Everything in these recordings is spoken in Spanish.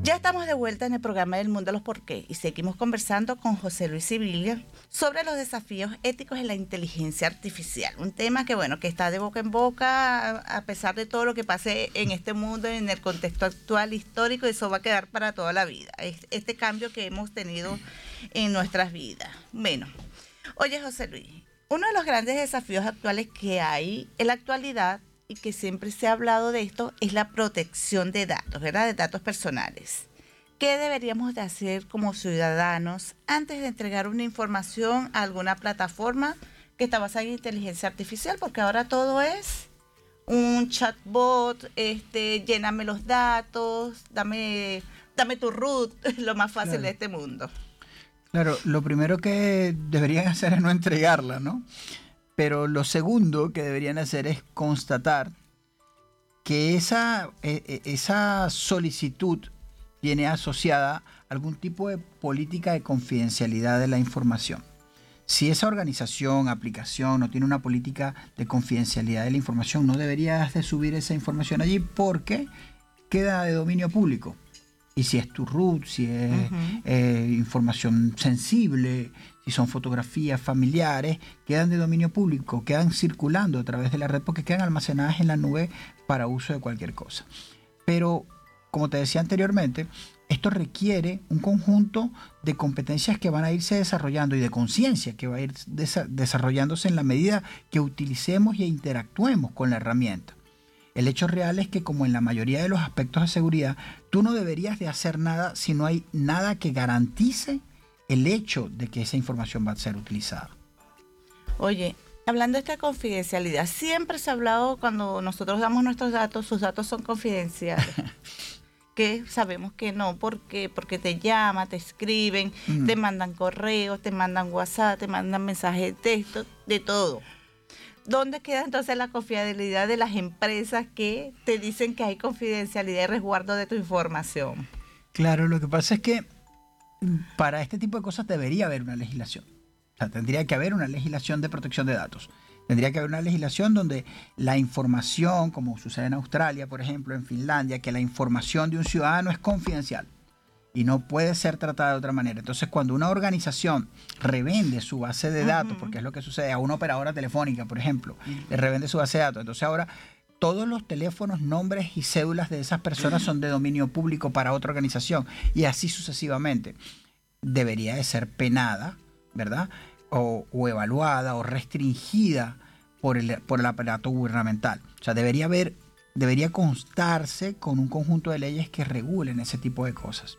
Ya estamos de vuelta en el programa del Mundo de los Porqué y seguimos conversando con José Luis Sibilia sobre los desafíos éticos en la inteligencia artificial. Un tema que, bueno, que está de boca en boca a pesar de todo lo que pase en este mundo, en el contexto actual histórico, y eso va a quedar para toda la vida. Este cambio que hemos tenido en nuestras vidas. Bueno, oye, José Luis, uno de los grandes desafíos actuales que hay en la actualidad y que siempre se ha hablado de esto, es la protección de datos, ¿verdad? De datos personales. ¿Qué deberíamos de hacer como ciudadanos antes de entregar una información a alguna plataforma que está basada en inteligencia artificial? Porque ahora todo es un chatbot, lléname los datos, dame tu root, lo más fácil Claro. de este mundo. Claro, lo primero que deberían hacer es no entregarla, ¿no? Pero lo segundo que deberían hacer es constatar que esa solicitud viene asociada a algún tipo de política de confidencialidad de la información. Si esa organización, aplicación no tiene una política de confidencialidad de la información, no deberías de subir esa información allí porque queda de dominio público. Y si es tu root, si es información sensible, si son fotografías familiares, quedan de dominio público, quedan circulando a través de la red porque quedan almacenadas en la nube para uso de cualquier cosa. Pero, como te decía anteriormente, esto requiere un conjunto de competencias que van a irse desarrollando y de conciencia que va a ir desarrollándose en la medida que utilicemos e interactuemos con la herramienta. El hecho real es que, como en la mayoría de los aspectos de seguridad, tú no deberías de hacer nada si no hay nada que garantice el hecho de que esa información va a ser utilizada. Oye, hablando de esta confidencialidad, siempre se ha hablado cuando nosotros damos nuestros datos, sus datos son confidenciales. Que sabemos que no, porque te llaman, te escriben, te mandan correos, te mandan WhatsApp, te mandan mensajes de texto, de todo. ¿Dónde queda entonces la confiabilidad de las empresas que te dicen que hay confidencialidad y resguardo de tu información? Claro, lo que pasa es que para este tipo de cosas debería haber una legislación. O sea, tendría que haber una legislación de protección de datos. Tendría que haber una legislación donde la información, como sucede en Australia, por ejemplo, en Finlandia, que la información de un ciudadano es confidencial y no puede ser tratada de otra manera. Entonces, cuando una organización revende su base de datos, porque es lo que sucede a una operadora telefónica, por ejemplo, le revende su base de datos, entonces ahora todos los teléfonos, nombres y cédulas de esas personas son de dominio público para otra organización y así sucesivamente. Debería de ser penada, ¿verdad? O evaluada o restringida por el aparato gubernamental. O sea, debería constarse con un conjunto de leyes que regulen ese tipo de cosas.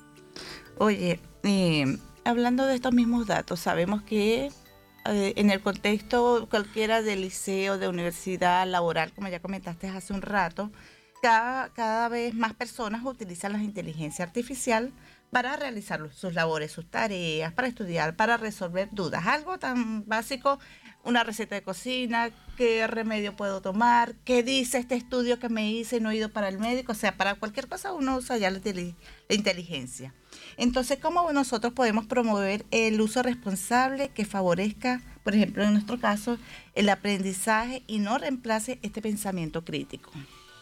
Oye, hablando de estos mismos datos, sabemos que en el contexto cualquiera de liceo, de universidad, laboral, como ya comentaste hace un rato, cada vez más personas utilizan la inteligencia artificial para realizar sus labores, sus tareas, para estudiar, para resolver dudas. Algo tan básico, una receta de cocina, qué remedio puedo tomar, qué dice este estudio que me hice y no he ido para el médico. O sea, para cualquier cosa uno usa ya la inteligencia. Entonces, ¿cómo nosotros podemos promover el uso responsable que favorezca, por ejemplo, en nuestro caso, el aprendizaje y no reemplace este pensamiento crítico?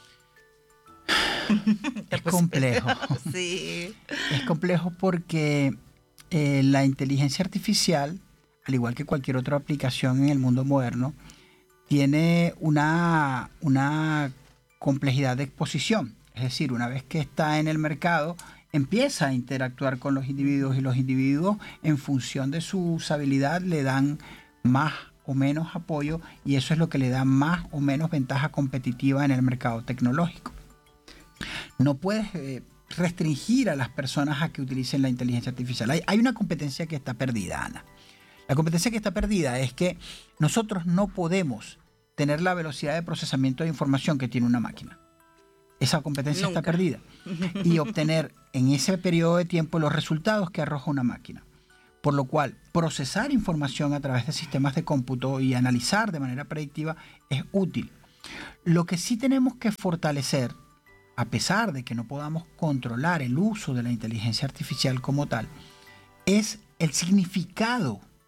Es complejo. Sí. Es complejo porque la inteligencia artificial, al igual que cualquier otra aplicación en el mundo moderno, tiene una complejidad de exposición. Es decir, una vez que está en el mercado, empieza a interactuar con los individuos y los individuos, en función de su usabilidad, le dan más o menos apoyo y eso es lo que le da más o menos ventaja competitiva en el mercado tecnológico. No puedes restringir a las personas a que utilicen la inteligencia artificial. Hay una competencia que está perdida, Ana. La competencia que está perdida es que nosotros no podemos tener la velocidad de procesamiento de información que tiene una máquina. Esa competencia está perdida. Y obtener en ese periodo de tiempo los resultados que arroja una máquina. Por lo cual, procesar información a través de sistemas de cómputo y analizar de manera predictiva es útil. Lo que sí tenemos que fortalecer, a pesar de que no podamos controlar el uso de la inteligencia artificial como tal, es el significado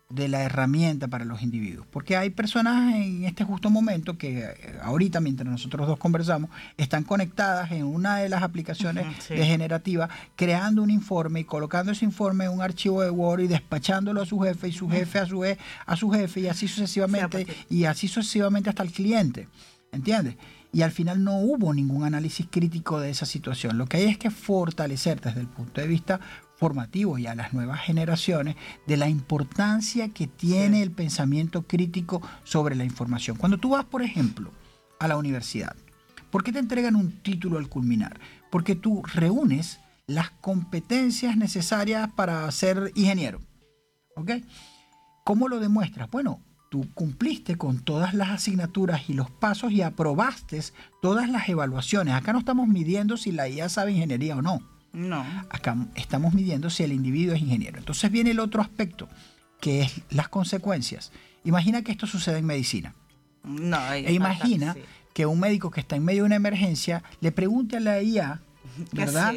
de la herramienta para los individuos. Porque hay personas en este justo momento que ahorita, mientras nosotros dos conversamos, están conectadas en una de las aplicaciones de generativa, creando un informe y colocando ese informe en un archivo de Word y despachándolo a su jefe y su jefe a su jefe y así sucesivamente hasta el cliente. ¿Entiendes? Y al final no hubo ningún análisis crítico de esa situación. Lo que hay es que fortalecer desde el punto de vista formativo y a las nuevas generaciones de la importancia que tiene el pensamiento crítico sobre la información. Cuando tú vas, por ejemplo, a la universidad, ¿por qué te entregan un título al culminar? Porque tú reúnes las competencias necesarias para ser ingeniero. ¿Ok? ¿Cómo lo demuestras? Bueno, tú cumpliste con todas las asignaturas y los pasos y aprobaste todas las evaluaciones. Acá no estamos midiendo si la IA sabe ingeniería o no. No. Acá estamos midiendo si el individuo es ingeniero. Entonces viene el otro aspecto, que es las consecuencias. Imagina que esto sucede en medicina. No, imagina que un médico que está en medio de una emergencia le pregunte a la IA, ¿verdad?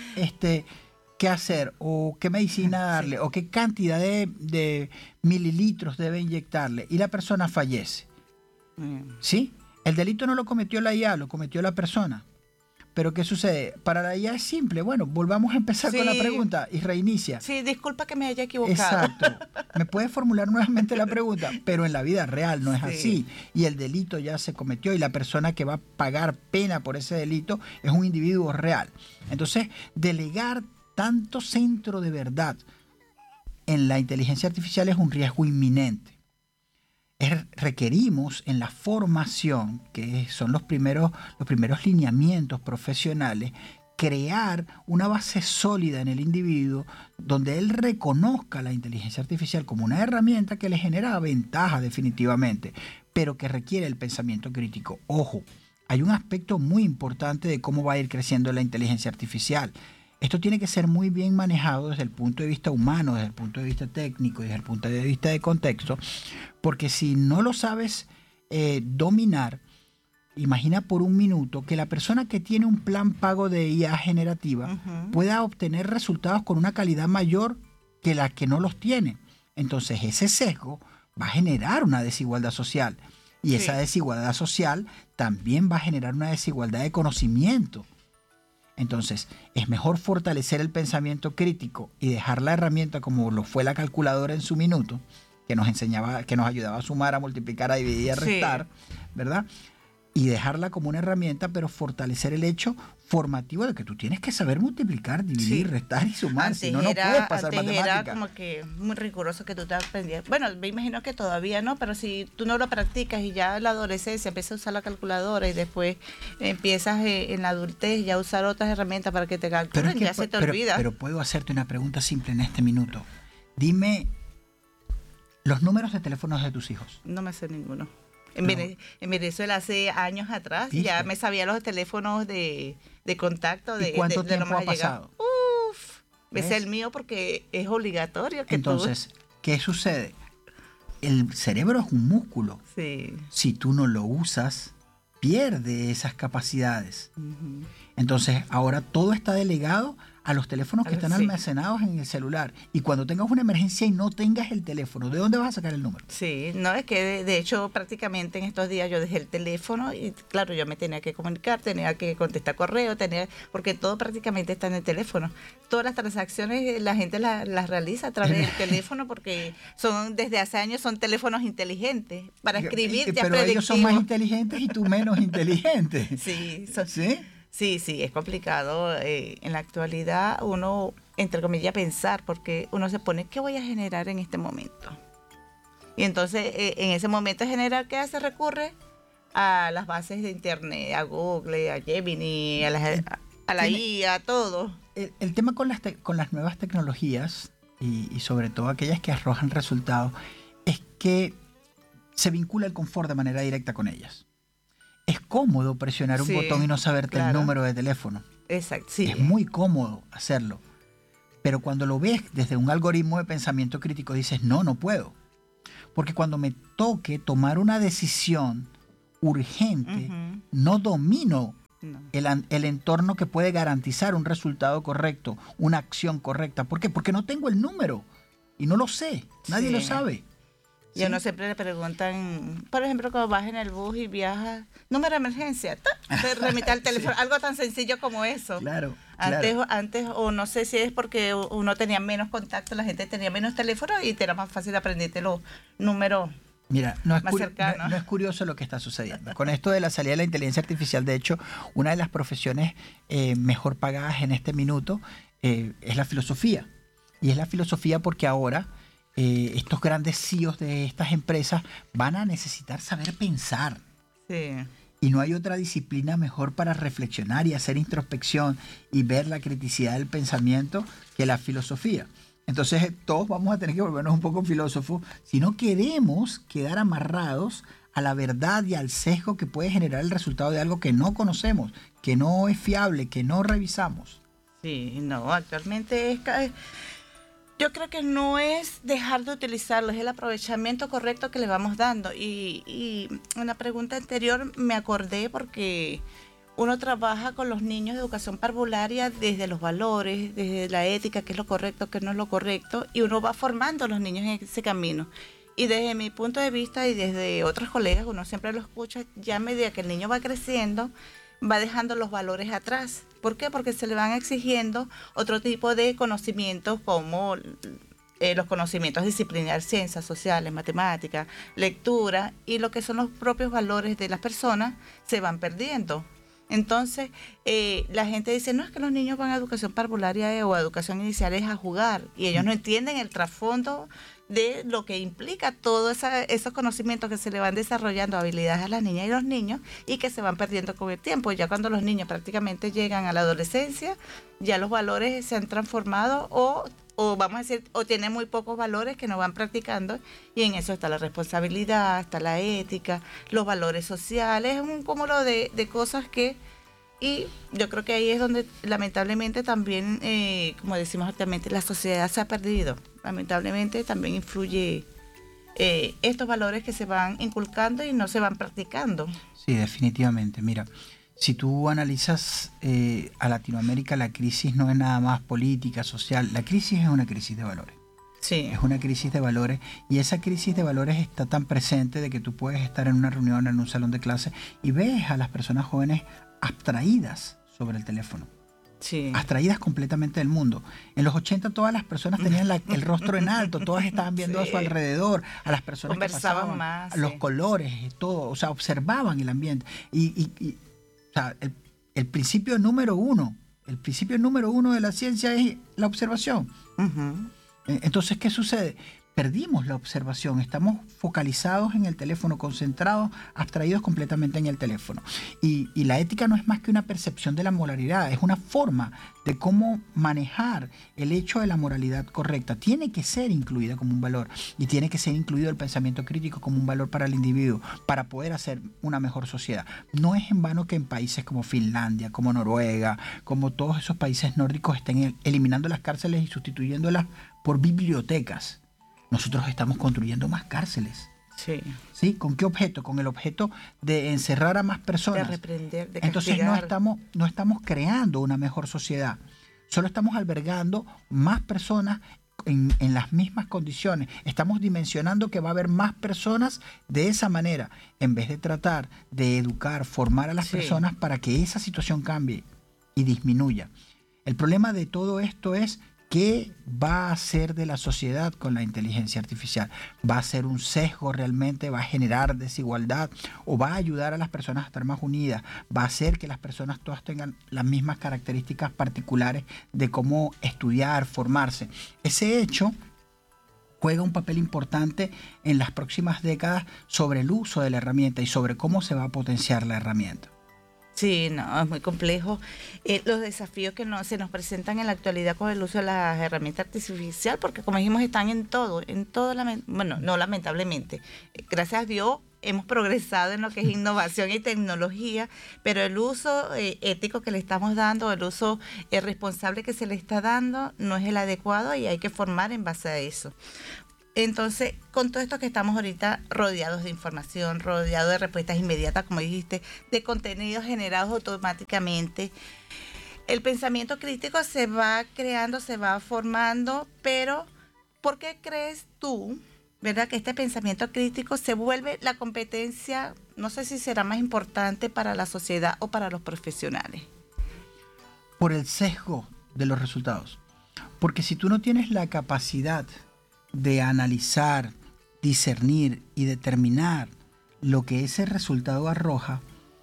¿Qué hacer? O qué medicina darle, o qué cantidad de mililitros debe inyectarle. Y la persona fallece. ¿Sí? El delito no lo cometió la IA, lo cometió la persona. Pero ¿qué sucede? Para la IA es simple. Bueno, volvamos a empezar con la pregunta y reinicia. Sí, disculpa que me haya equivocado. Exacto. Me puedes formular nuevamente la pregunta, pero en la vida real no es así. Y el delito ya se cometió y la persona que va a pagar pena por ese delito es un individuo real. Entonces, delegar tanto centro de verdad en la inteligencia artificial es un riesgo inminente. Requerimos en la formación, que son los primeros lineamientos profesionales, crear una base sólida en el individuo donde él reconozca la inteligencia artificial como una herramienta que le genera ventaja definitivamente, pero que requiere el pensamiento crítico. Ojo, hay un aspecto muy importante de cómo va a ir creciendo la inteligencia artificial. Esto tiene que ser muy bien manejado desde el punto de vista humano, desde el punto de vista técnico y desde el punto de vista de contexto, porque si no lo sabes dominar, imagina por un minuto que la persona que tiene un plan pago de IA generativa pueda obtener resultados con una calidad mayor que la que no los tiene. Entonces ese sesgo va a generar una desigualdad social y esa desigualdad social también va a generar una desigualdad de conocimiento. Entonces, es mejor fortalecer el pensamiento crítico y dejar la herramienta como lo fue la calculadora en su minuto, que nos enseñaba, que nos ayudaba a sumar, a multiplicar, a dividir y a restar, ¿verdad? Y dejarla como una herramienta, pero fortalecer el hecho formativo de que tú tienes que saber multiplicar, dividir, restar y sumar, si no, no puedes pasar matemática. Era como que muy riguroso que tú te aprendías. Bueno, me imagino que todavía no, pero si tú no lo practicas y ya en la adolescencia empiezas a usar la calculadora y después empiezas en la adultez ya a usar otras herramientas para que te calculen, ya se te olvida. Pero puedo hacerte una pregunta simple en este minuto. Dime los números de teléfonos de tus hijos. No me sé ninguno. En Venezuela hace años atrás ya me sabía los teléfonos de contacto de, ¿Y cuánto de tiempo lo más ha pasado? Me sé el mío porque es obligatorio. Entonces, ¿qué sucede? El cerebro es un músculo. Sí. Si tú no lo usas, pierde esas capacidades. Entonces, ahora todo está delegado a los teléfonos que están almacenados en el celular. Y cuando tengas una emergencia y no tengas el teléfono, ¿de dónde vas a sacar el número? Sí, no, es que de hecho prácticamente en estos días yo dejé el teléfono y claro, yo me tenía que comunicar, tenía que contestar correo, porque todo prácticamente está en el teléfono. Todas las transacciones la gente las realiza a través del teléfono porque desde hace años son teléfonos inteligentes. Para escribir ya pero ellos son más inteligentes y tú menos inteligente. Sí, ¿Sí? Sí, es complicado en la actualidad uno, entre comillas, pensar, porque uno se pone, ¿qué voy a generar en este momento? Y entonces, en ese momento de generar, ¿qué hace? Recurre a las bases de internet, a Google, a Gemini, a la IA, a todo. El tema con las nuevas tecnologías, y sobre todo aquellas que arrojan resultados, es que se vincula el confort de manera directa con ellas. Es cómodo presionar un botón y no saberte el número de teléfono. Exacto, sí. Es muy cómodo hacerlo. Pero cuando lo ves desde un algoritmo de pensamiento crítico, dices, no puedo. Porque cuando me toque tomar una decisión urgente, no domino el entorno que puede garantizar un resultado correcto, una acción correcta. ¿Por qué? Porque no tengo el número. Y no lo sé, nadie lo sabe. Y a uno siempre le preguntan, por ejemplo, cuando vas en el bus y viajas, número de emergencia, te remite al teléfono, algo tan sencillo como eso. Claro. Antes, o no sé si es porque uno tenía menos contacto, la gente tenía menos teléfono y te era más fácil aprenderte los números. Mira, no es curioso lo que está sucediendo. Con esto de la salida de la inteligencia artificial, de hecho, una de las profesiones mejor pagadas en este minuto es la filosofía. Y es la filosofía porque ahora estos grandes CEOs de estas empresas van a necesitar saber pensar. Sí. Y no hay otra disciplina mejor para reflexionar y hacer introspección y ver la criticidad del pensamiento que la filosofía. Entonces todos vamos a tener que volvernos un poco filósofos si no queremos quedar amarrados a la verdad y al sesgo que puede generar el resultado de algo que no conocemos, que no es fiable, que no revisamos. Sí, no, actualmente yo creo que no es dejar de utilizarlo, es el aprovechamiento correcto que le vamos dando. Y en la pregunta anterior me acordé porque uno trabaja con los niños de educación parvularia desde los valores, desde la ética, qué es lo correcto, qué no es lo correcto, y uno va formando a los niños en ese camino. Y desde mi punto de vista y desde otros colegas, uno siempre lo escucha, ya a medida que el niño va creciendo, va dejando los valores atrás. ¿Por qué? Porque se le van exigiendo otro tipo de conocimientos como los conocimientos disciplinarios, ciencias sociales, matemáticas, lectura, y lo que son los propios valores de las personas se van perdiendo. Entonces, la gente dice, no, es que los niños van a educación parvularia o a educación inicial es a jugar, y ellos no entienden el trasfondo de lo que implica todos esos conocimientos que se le van desarrollando, habilidades a las niñas y los niños, y que se van perdiendo con el tiempo. Ya cuando los niños prácticamente llegan a la adolescencia, ya los valores se han transformado o vamos a decir, o tienen muy pocos valores que no van practicando, y en eso está la responsabilidad, está la ética, los valores sociales, es un cúmulo de cosas y yo creo que ahí es donde lamentablemente también, como decimos actualmente, la sociedad se ha perdido. Lamentablemente también influye estos valores que se van inculcando y no se van practicando. Sí, definitivamente. Mira, si tú analizas a Latinoamérica, la crisis no es nada más política, social. La crisis es una crisis de valores. Sí. Es una crisis de valores, y esa crisis de valores está tan presente de que tú puedes estar en una reunión, en un salón de clase, y ves a las personas jóvenes abstraídas sobre el teléfono. Sí. Abstraídas completamente del mundo. En los 80 todas las personas tenían el rostro en alto, todas estaban viendo a su alrededor, a las personas conversaban que pasaban, más, los colores, todo, o sea, observaban el ambiente. O sea, el principio número uno de la ciencia es la observación. Uh-huh. Entonces, ¿qué sucede? Perdimos la observación, estamos focalizados en el teléfono, concentrados, abstraídos completamente en el teléfono. Y la ética no es más que una percepción de la moralidad, es una forma de cómo manejar el hecho de la moralidad correcta. Tiene que ser incluida como un valor, y tiene que ser incluido el pensamiento crítico como un valor para el individuo, para poder hacer una mejor sociedad. No es en vano que en países como Finlandia, como Noruega, como todos esos países nórdicos estén eliminando las cárceles y sustituyéndolas por bibliotecas. Nosotros estamos construyendo más cárceles. Sí. ¿Sí? ¿Con qué objeto? Con el objeto de encerrar a más personas. De reprender, de Entonces castigar. no estamos creando una mejor sociedad. Solo estamos albergando más personas en las mismas condiciones. Estamos dimensionando que va a haber más personas de esa manera, en vez de tratar de educar, formar a las personas para que esa situación cambie y disminuya. El problema de todo esto es: ¿qué va a hacer de la sociedad con la inteligencia artificial? ¿Va a ser un sesgo realmente? ¿Va a generar desigualdad? ¿O va a ayudar a las personas a estar más unidas? ¿Va a hacer que las personas todas tengan las mismas características particulares de cómo estudiar, formarse? Ese hecho juega un papel importante en las próximas décadas sobre el uso de la herramienta y sobre cómo se va a potenciar la herramienta. Sí, no, es muy complejo. Los desafíos que se nos presentan en la actualidad con el uso de las herramientas artificiales, porque como dijimos, están en todo, bueno, no lamentablemente. Gracias a Dios hemos progresado en lo que es innovación y tecnología, pero el uso ético que le estamos dando, el uso responsable que se le está dando, no es el adecuado, y hay que formar en base a eso. Entonces, con todo esto que estamos ahorita rodeados de información, rodeados de respuestas inmediatas, como dijiste, de contenidos generados automáticamente, el pensamiento crítico se va creando, se va formando, pero ¿Por qué crees tú, verdad, que este pensamiento crítico se vuelve la competencia, no sé si será más importante para la sociedad o para los profesionales? Por el sesgo de los resultados. Porque si tú no tienes la capacidad de analizar, discernir y determinar lo que ese resultado arroja,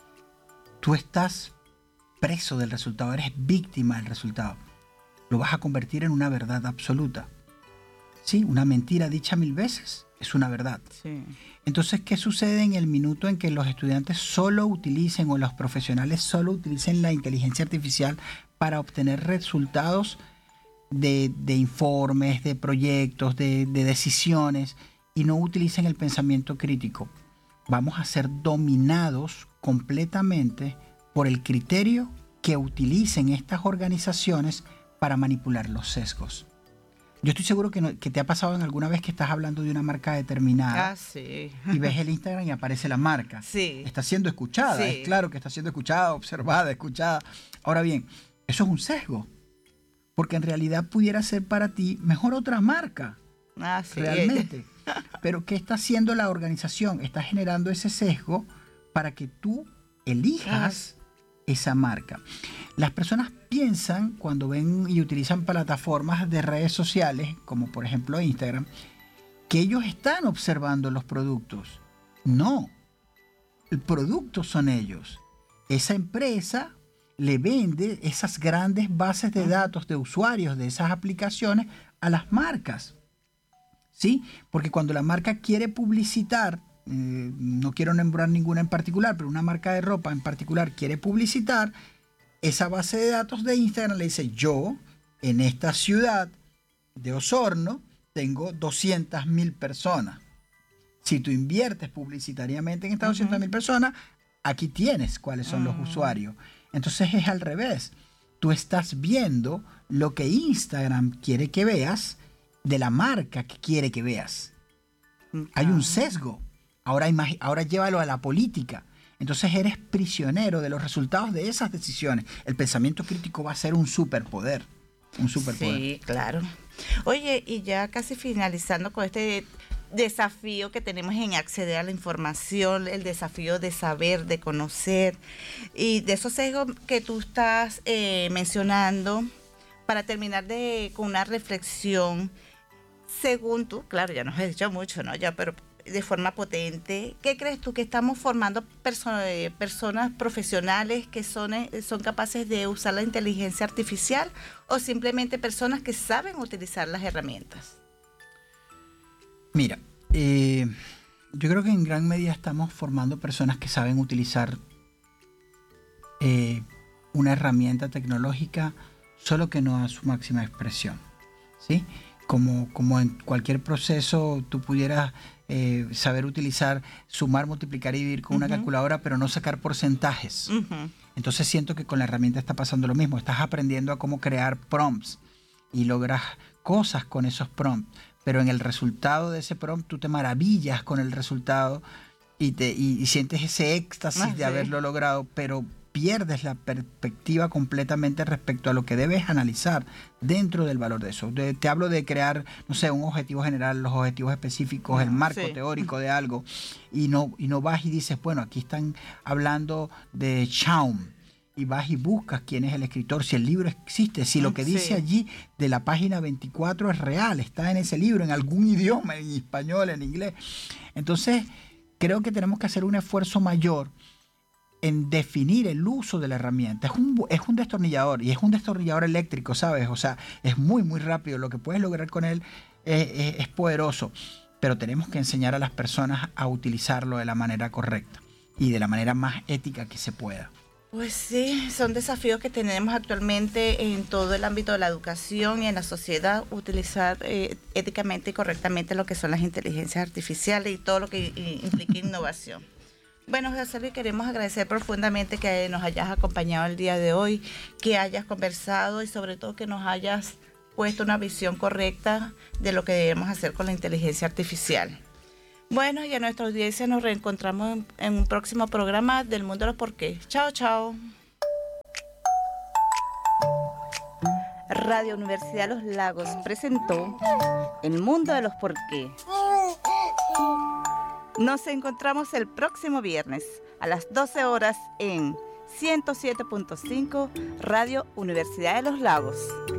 tú estás preso del resultado, eres víctima del resultado. Lo vas a convertir en una verdad absoluta. Sí, una mentira dicha 1000 veces es una verdad. Sí. Entonces, ¿qué sucede en el minuto en que los estudiantes solo utilicen o los profesionales solo utilicen la inteligencia artificial para obtener resultados de informes, de proyectos, de decisiones, y no utilicen el pensamiento crítico? Vamos a ser dominados completamente por el criterio que utilicen estas organizaciones para manipular los sesgos. Yo estoy seguro que te ha pasado en alguna vez que estás hablando de una marca determinada. Ah, sí. Y ves el Instagram y aparece la marca. Sí. Está siendo escuchada, Sí. es claro que está siendo escuchada, observada, escuchada. Ahora bien, eso es un sesgo, porque en realidad pudiera ser para ti mejor otra marca, Ah, sí. realmente. Pero ¿qué está haciendo la organización? Está generando ese sesgo para que tú elijas esa marca. Las personas piensan, cuando ven y utilizan plataformas de redes sociales, como por ejemplo Instagram, que ellos están observando los productos. No, el producto son ellos. Esa empresa le vende esas grandes bases de datos de usuarios de esas aplicaciones a las marcas. ¿Sí? Porque cuando la marca quiere publicitar, no quiero nombrar ninguna en particular, pero una marca de ropa en particular quiere publicitar, esa base de datos de Instagram le dice: yo en esta ciudad de Osorno tengo 200,000 personas. Si tú inviertes publicitariamente en estas 200,000 personas, aquí tienes cuáles son los usuarios. Entonces es al revés. Tú estás viendo lo que Instagram quiere que veas de la marca que quiere que veas. Hay un sesgo. Ahora llévalo a la política. Entonces eres prisionero de los resultados de esas decisiones. El pensamiento crítico va a ser un superpoder. Un superpoder. Sí, claro. Oye, y ya casi finalizando con este desafío que tenemos en acceder a la información, el desafío de saber, de conocer, y de esos sesgos que tú estás mencionando, para terminar con una reflexión, según tú, claro, ya nos has dicho mucho, ¿no? Ya, pero de forma potente, ¿qué crees tú que estamos formando personas profesionales que son capaces de usar la inteligencia artificial, o simplemente personas que saben utilizar las herramientas? Mira, yo creo que en gran medida estamos formando personas que saben utilizar una herramienta tecnológica, solo que no a su máxima expresión, ¿sí? Como en cualquier proceso tú pudieras saber utilizar, sumar, multiplicar y dividir con una calculadora, pero no sacar porcentajes. Entonces siento que con la herramienta está pasando lo mismo. Estás aprendiendo a cómo crear prompts y logras cosas con esos prompts, pero en el resultado de ese prompt tú te maravillas con el resultado y sientes ese éxtasis de haberlo logrado, pero pierdes la perspectiva completamente respecto a lo que debes analizar dentro del valor de eso. Te hablo de crear, no sé, un objetivo general, los objetivos específicos, el marco teórico de algo, y no vas y dices, bueno, aquí están hablando de Chaum, y vas y buscas quién es el escritor, si el libro existe, si lo que dice allí de la página 24 es real, está en ese libro, en algún idioma, en español, en inglés. Entonces, creo que tenemos que hacer un esfuerzo mayor en definir el uso de la herramienta. Es un destornillador, y es un destornillador eléctrico, ¿sabes? O sea, es muy, muy rápido. Lo que puedes lograr con él es poderoso, pero tenemos que enseñar a las personas a utilizarlo de la manera correcta y de la manera más ética que se pueda. Pues sí, son desafíos que tenemos actualmente en todo el ámbito de la educación y en la sociedad, utilizar éticamente y correctamente lo que son las inteligencias artificiales y todo lo que implica innovación. Bueno, José Luis, queremos agradecer profundamente que nos hayas acompañado el día de hoy, que hayas conversado y sobre todo que nos hayas puesto una visión correcta de lo que debemos hacer con la inteligencia artificial. Bueno, y a nuestra audiencia nos reencontramos en un próximo programa del Mundo de los Porqués. Chao, chao. Radio Universidad de los Lagos presentó El Mundo de los Por qué. Nos encontramos el próximo viernes a las 12 horas en 107.5 Radio Universidad de los Lagos.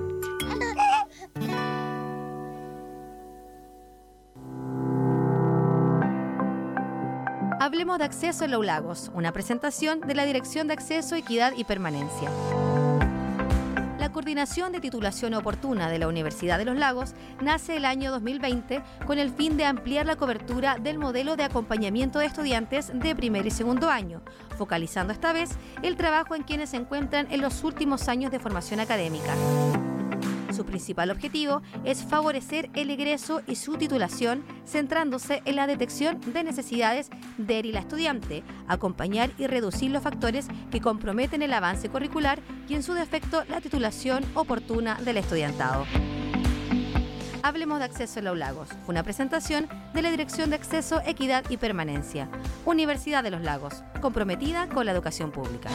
Hablemos de acceso en los lagos, una presentación de la Dirección de Acceso, Equidad y Permanencia. La Coordinación de Titulación Oportuna de la Universidad de los Lagos nace el año 2020 con el fin de ampliar la cobertura del modelo de acompañamiento de estudiantes de primer y segundo año, focalizando esta vez el trabajo en quienes se encuentran en los últimos años de formación académica. Su principal objetivo es favorecer el egreso y su titulación, centrándose en la detección de necesidades del y la estudiante, acompañar y reducir los factores que comprometen el avance curricular y, en su defecto, la titulación oportuna del estudiantado. Hablemos de acceso en los lagos. Fue una presentación de la Dirección de Acceso, Equidad y Permanencia. Universidad de los Lagos, comprometida con la educación pública.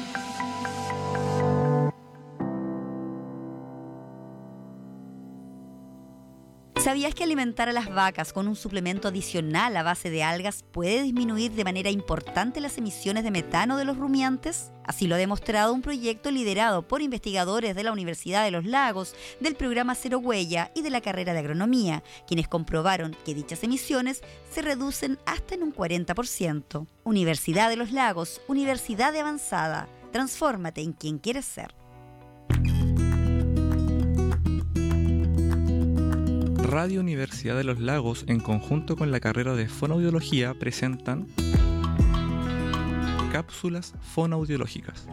¿Sabías que alimentar a las vacas con un suplemento adicional a base de algas puede disminuir de manera importante las emisiones de metano de los rumiantes? Así lo ha demostrado un proyecto liderado por investigadores de la Universidad de los Lagos, del programa Cero Huella y de la carrera de Agronomía, quienes comprobaron que dichas emisiones se reducen hasta en un 40%. Universidad de los Lagos, universidad de avanzada. Transfórmate en quien quieres ser. Radio Universidad de los Lagos, en conjunto con la carrera de Fonoaudiología, presentan cápsulas fonoaudiológicas.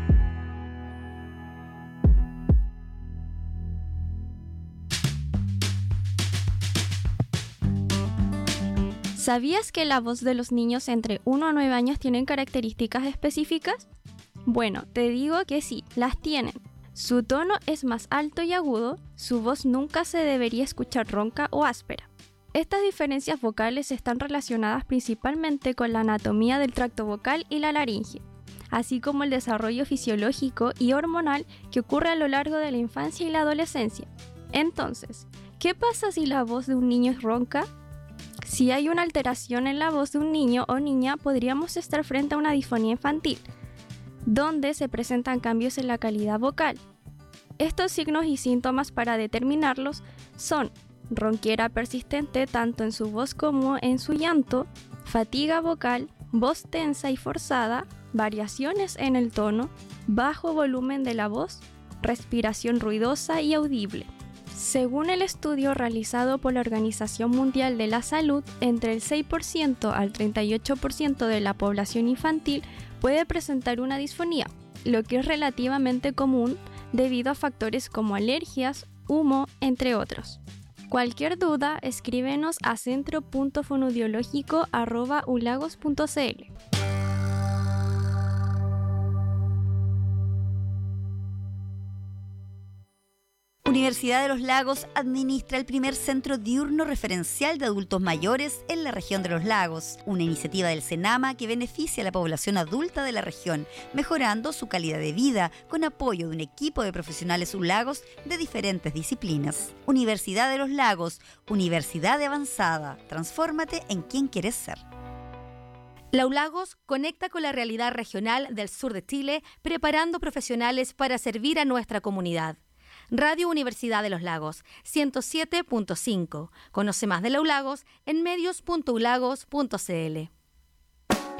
¿Sabías que la voz de los niños entre 1 a 9 años tienen características específicas? Bueno, te digo que sí, las tienen. Su tono es más alto y agudo, su voz nunca se debería escuchar ronca o áspera. Estas diferencias vocales están relacionadas principalmente con la anatomía del tracto vocal y la laringe, así como el desarrollo fisiológico y hormonal que ocurre a lo largo de la infancia y la adolescencia. Entonces, ¿qué pasa si la voz de un niño es ronca? Si hay una alteración en la voz de un niño o niña, podríamos estar frente a una disfonía infantil, donde se presentan cambios en la calidad vocal. Estos signos y síntomas para determinarlos son ronquera persistente tanto en su voz como en su llanto, fatiga vocal, voz tensa y forzada, variaciones en el tono, bajo volumen de la voz, respiración ruidosa y audible. Según el estudio realizado por la Organización Mundial de la Salud, entre el 6% al 38% de la población infantil puede presentar una disfonía, lo que es relativamente común debido a factores como alergias, humo, entre otros. Cualquier duda, escríbenos a centro.fonoaudiológico@ulagos.cl. Universidad de los Lagos administra el primer centro diurno referencial de adultos mayores en la región de los lagos, una iniciativa del CENAMA que beneficia a la población adulta de la región, mejorando su calidad de vida con apoyo de un equipo de profesionales ulagos de diferentes disciplinas. Universidad de los Lagos, universidad de avanzada. Transfórmate en quien quieres ser. La ULAGOS conecta con la realidad regional del sur de Chile, preparando profesionales para servir a nuestra comunidad. Radio Universidad de los Lagos, 107.5. Conoce más de la ULAGOS en medios.ulagos.cl.